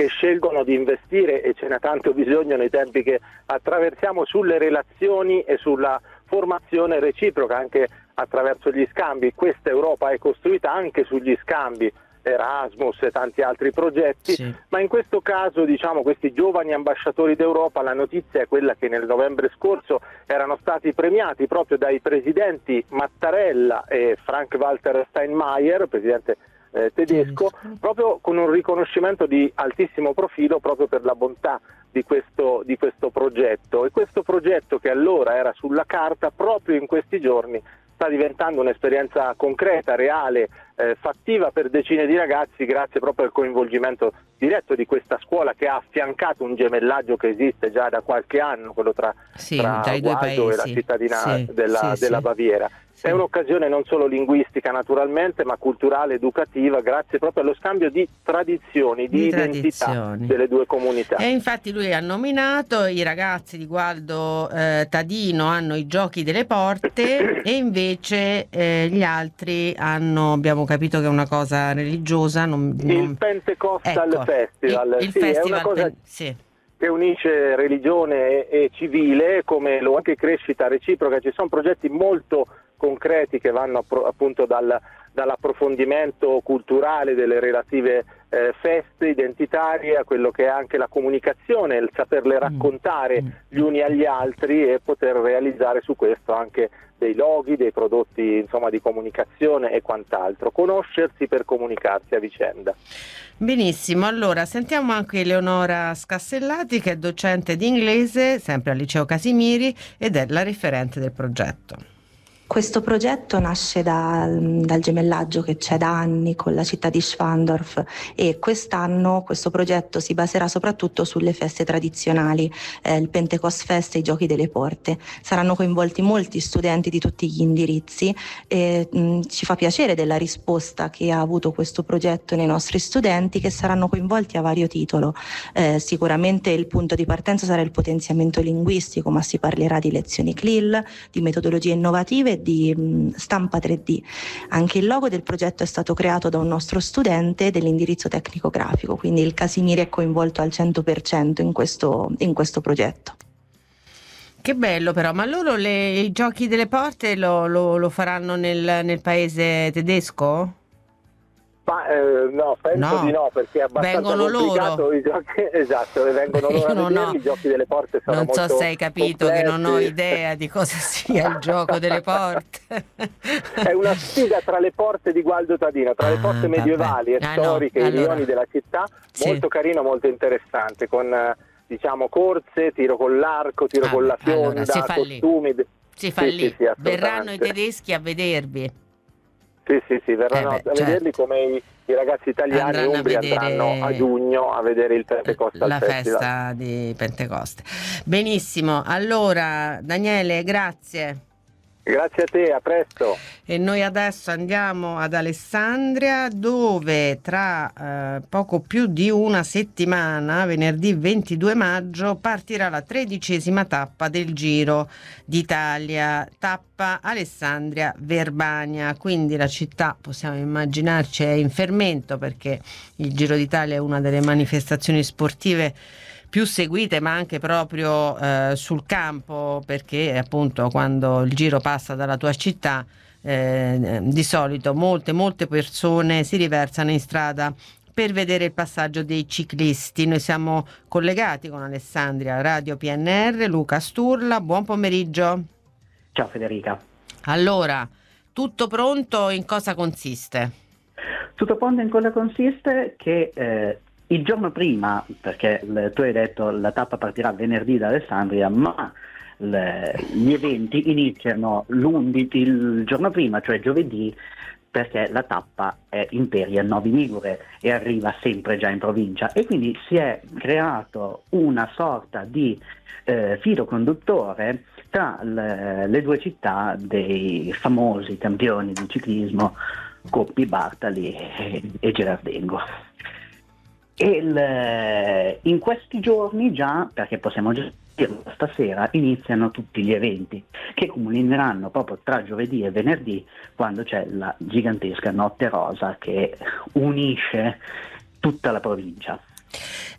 scelgono di investire, e ce n'è tanto bisogno nei tempi che attraversiamo, sulle relazioni e sulla formazione reciproca, anche attraverso gli scambi. Questa Europa è costruita anche sugli scambi, Erasmus e tanti altri progetti, sì. Ma in questo caso, diciamo, questi giovani ambasciatori d'Europa, la notizia è quella che nel novembre scorso erano stati premiati proprio dai presidenti Mattarella e Frank-Walter Steinmeier, presidente tedesco, proprio con un riconoscimento di altissimo profilo proprio per la bontà di questo progetto. E questo progetto, che allora era sulla carta, proprio in questi giorni sta diventando un'esperienza concreta, reale, fattiva per decine di ragazzi, grazie proprio al coinvolgimento diretto di questa scuola, che ha affiancato un gemellaggio che esiste già da qualche anno, quello tra i due paesi e la cittadina della Baviera. Sì. È un'occasione non solo linguistica naturalmente, ma culturale, educativa, grazie proprio allo scambio di tradizioni, di identità delle due comunità. E infatti lui ha nominato i ragazzi di Gualdo Tadino hanno i giochi delle porte e invece gli altri hanno, abbiamo capito che è una cosa religiosa. Il Pentecostal Festival. Il festival, è una cosa che unisce religione e civile, come lo anche crescita reciproca. Ci sono progetti molto concreti che vanno appunto dall'approfondimento culturale delle relative feste identitarie a quello che è anche la comunicazione, il saperle raccontare gli uni agli altri e poter realizzare su questo anche dei loghi, dei prodotti insomma di comunicazione e quant'altro, conoscersi per comunicarsi a vicenda. Benissimo, allora sentiamo anche Eleonora Scassellati, che è docente di inglese sempre al Liceo Casimiri ed è la referente del progetto. Questo progetto nasce dal gemellaggio che c'è da anni con la città di Schwandorf, e quest'anno questo progetto si baserà soprattutto sulle feste tradizionali, il Pentecost Fest e i Giochi delle Porte. Saranno coinvolti molti studenti di tutti gli indirizzi e ci fa piacere della risposta che ha avuto questo progetto nei nostri studenti, che saranno coinvolti a vario titolo. Sicuramente il punto di partenza sarà il potenziamento linguistico, ma si parlerà di lezioni CLIL, di metodologie innovative, di stampa 3D. Anche il logo del progetto è stato creato da un nostro studente dell'indirizzo tecnico grafico, quindi il Casimiri è coinvolto al 100% in questo progetto. Che bello però, ma loro i giochi delle porte lo faranno nel paese tedesco? No, penso di no, perché è abbastanza complicato loro. I giochi, esatto, vengono loro a vederli. I giochi delle porte sono molto non so se hai capito complessi. Che non ho idea di cosa sia il gioco delle porte. È una sfida tra le porte di Gualdo Tadino, tra le porte medievali e storiche, i rioni della città, molto carino, molto interessante, con diciamo corse, tiro con l'arco, tiro con la fionda, costumi. Si fa lì. Verranno i tedeschi a vedervi. Sì, verranno a vederli, come i ragazzi italiani umbri andranno a giugno a vedere il Pentecostal Festival. La festa di Pentecoste. Benissimo, allora Daniele, grazie. Grazie a te, a presto. E noi adesso andiamo ad Alessandria, dove tra poco più di una settimana, venerdì 22 maggio, partirà la 13ª tappa del Giro d'Italia, tappa Alessandria-Verbania. Quindi la città, possiamo immaginarci, è in fermento, perché il Giro d'Italia è una delle manifestazioni sportive più seguite, ma anche proprio sul campo, perché appunto quando il Giro passa dalla tua città di solito molte persone si riversano in strada per vedere il passaggio dei ciclisti. Noi siamo collegati con Alessandria, Radio PNR, Luca Sturla, buon pomeriggio. Ciao Federica. Allora, tutto pronto? In cosa consiste? Tutto pronto in cosa consiste? Che il giorno prima, perché tu hai detto la tappa partirà venerdì da Alessandria, ma gli eventi iniziano il giorno prima, cioè giovedì, perché la tappa è Imperia Novi Ligure e arriva sempre già in provincia, e quindi si è creato una sorta di filo conduttore tra le due città dei famosi campioni di ciclismo Coppi, Bartali e Girardengo. E in questi giorni già, perché possiamo già dirlo, stasera iniziano tutti gli eventi che culmineranno proprio tra giovedì e venerdì, quando c'è la gigantesca Notte Rosa che unisce tutta la provincia.